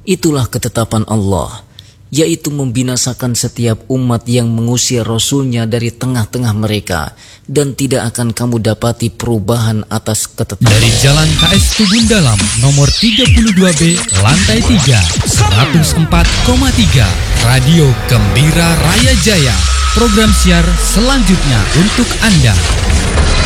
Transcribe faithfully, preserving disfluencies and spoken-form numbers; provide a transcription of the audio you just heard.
Itulah ketetapan Allah, yaitu membinasakan setiap umat yang mengusir Rasulnya dari tengah-tengah mereka, dan tidak akan kamu dapati perubahan atas ketetapan. Dari Jalan K S Tubun Dalam nomor tiga puluh dua B, lantai tiga, seratus empat koma tiga, Radio Gembira Raya Jaya. Program siar selanjutnya untuk Anda.